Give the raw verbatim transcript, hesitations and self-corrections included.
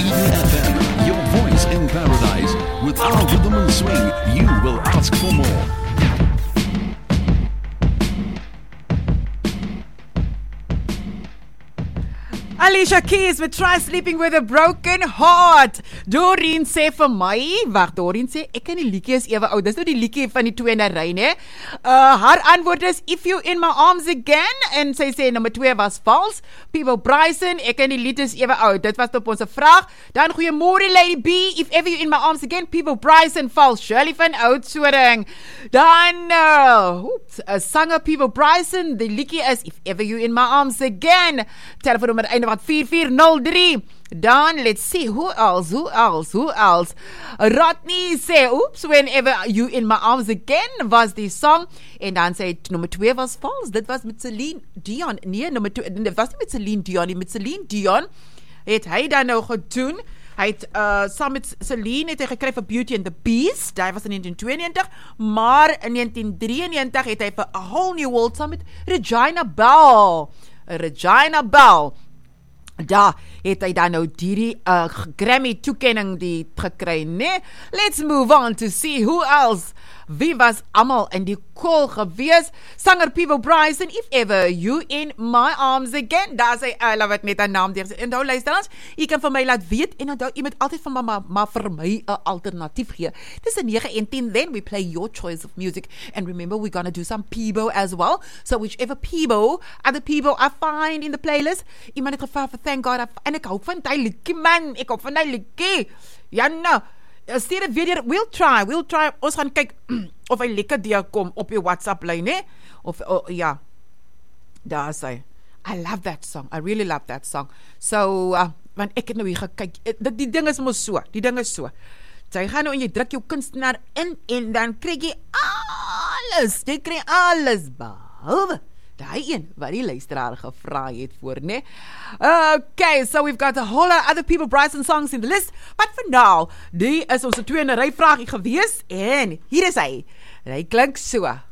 Eden F M, your voice in paradise. With our rhythm and swing, you will ask for more. Alicia Keys met Try Sleeping with a Broken Heart. Doreen sê vir my, wag, Doreen sê, ek ken die liedjie is ewe oud. Dis nou die liedjie van die twee in 'n ry, né? Uh, haar antwoord is If You In My Arms Again. En sy sê nommer twee was vals. People Bryson, ek ken die lied is ewe oud. Dit was op ons vraag. Dan goeiemôre Lady B, If Ever You In My Arms Again. People Bryson, vals. Shirley van Oudtshoorn. Dan, uh, oeps, uh, sanger People Bryson, die liedjie is If Ever You In My Arms Again. Telefoonnummer einde wat four four zero three. Dan, let's see, who else, who else, who else? Rodney sê, oops, Whenever You In My Arms Again was die song. En dan sê, nummer twee was vals. Dit was met Celine Dion. Nee, nummer twee, dit was nie met Celine Dion nie. Met Celine Dion het hy dan nou gedoen. Hy het, uh, saam met Celine het hy gekry vir Beauty and the Beast. Hy was in nineteen twenty-two. Maar in nineteen thirty-three het hy vir A Whole New World saam met Regina Bell. Regina Bell. Daar het hy dan nou die uh, Grammy toekenning die gekry, nee? Let's move on to see who else. Wie was allemaal in die kool gewees? Sanger People Bryson, If Ever You In My Arms Again. Daar sê, uh, laat wat met een naam deur. En nou luister ons, jy kan vir my laat weet, en nou, jy moet altyd van my, maar, maar vir my een alternatief gee. Dis een nine en ten, then we play your choice of music. And remember, we're gonna do some Peebo as well. So whichever Peebo, other Peebo I find in the playlist, iemand het gevraagd vir Thank God, en ek hou van die liedjie, man, ek hou van die liedjie. Ja, nou, stuur het weer, we'll try, we'll try, ons gaan kyk of hy lekker deurkom op die WhatsApp lyn, ne? Of, oh, ja, daar is hy. I love that song, I really love that song. So, uh, want ek het nou hier gekyk, die, die ding is mos so, die ding is so. So, jy gaan nou en jy druk jou kunstenaar in, en dan krijg jy alles, jy krijg alles, behalwe die een wat die luisteraar gevra het voor, ne? Okay, so we've got a whole lot of other People Bryson songs in the list, but for now, die is ons twee in 'n ry vraagie gewees, en hier is hy. Hy klink so.